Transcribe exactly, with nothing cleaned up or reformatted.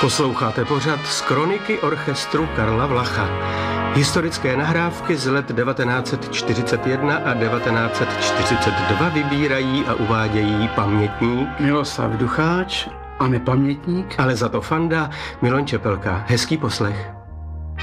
Posloucháte pořad z kroniky orchestru Karla Vlacha. Historické nahrávky z let devatenáct set čtyřicet jedna a devatenáct set čtyřicet dva vybírají a uvádějí pamětník Miloslav Ducháč a nepamětník ale za to fanda Milan Čepelka. Hezký poslech.